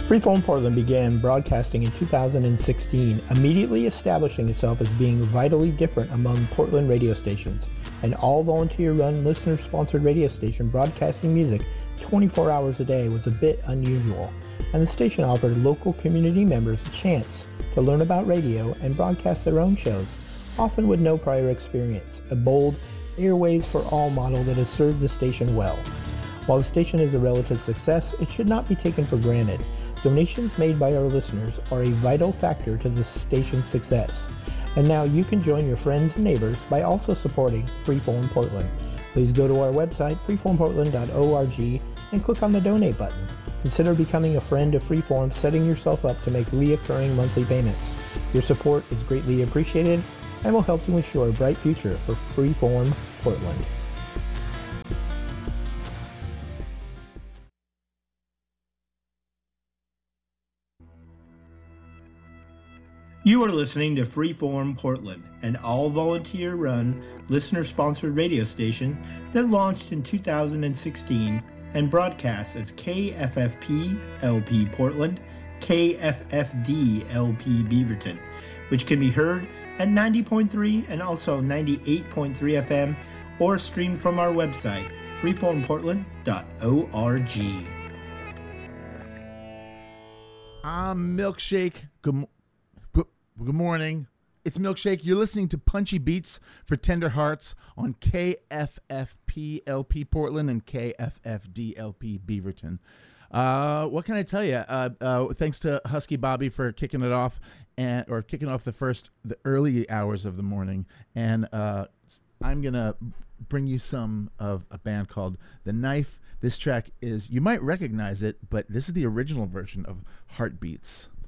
Freeform Portland began broadcasting in 2016, immediately establishing itself as being vitally different among Portland radio stations. An all-volunteer-run, listener-sponsored radio station broadcasting music 24 hours a day was a bit unusual, and the station offered local community members a chance to learn about radio and broadcast their own shows, often with no prior experience, a bold, Airways for All model that has served the station well. While the station is a relative success, it should not be taken for granted. Donations made by our listeners are a vital factor to the station's success. And now you can join your friends and neighbors by also supporting Freeform Portland. Please go to our website, freeformportland.org, and click on the donate button. Consider becoming a friend of Freeform, setting yourself up to make reoccurring monthly payments. Your support is greatly appreciated and will help to ensure a bright future for Freeform Portland. You are listening to Freeform Portland, an all-volunteer-run, listener-sponsored radio station that launched in 2016 and broadcasts as KFFP LP Portland, KFFD LP Beaverton, which can be heard at 90.3 and also 98.3 FM, or streamed from our website, freeformportland.org. I'm Milkshake. Good morning. It's Milkshake. You're listening to Punchy Beats for Tender Hearts on KFFP LP Portland and KFFD LP Beaverton. What can I tell you? Thanks to Husky Bobby for kicking it off, or kicking off the early hours of the morning. And I'm gonna bring you some of a band called The Knife. This track is, you might recognize it, but this is the original version of Heartbeats.